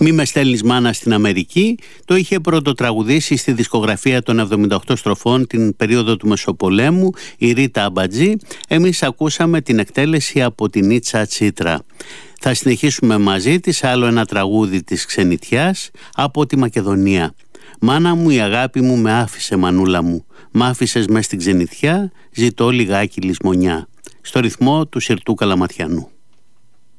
«Μη με στέλνεις μάνα στην Αμερική» το είχε πρωτοτραγουδήσει στη δισκογραφία των 78 στροφών την περίοδο του Μεσοπολέμου η Ρίτα Αμπατζή. Εμείς ακούσαμε την εκτέλεση από την Ίτσα Τσίτρα. Θα συνεχίσουμε μαζί της άλλο ένα τραγούδι της ξενιτιάς από τη Μακεδονία. «Μάνα μου, η αγάπη μου με άφησε, μανούλα μου. Μ' άφησες μες στην ξενιτιά, ζητώ λιγάκι λησμονιά». Στο ρυθμό του Συρτού Καλαματιανού.